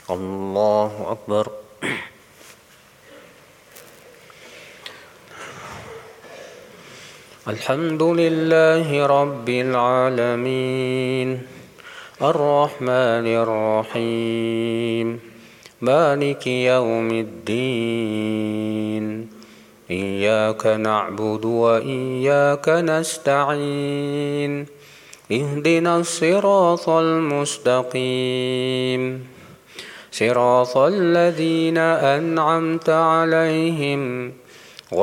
الله أكبر. الحمد لله رب العالمين الرحمن الرحيم مالك يوم الدين إياك نعبد وإياك نستعين اهدنا الصراط المستقيم صراط الذين أنعمت عليهم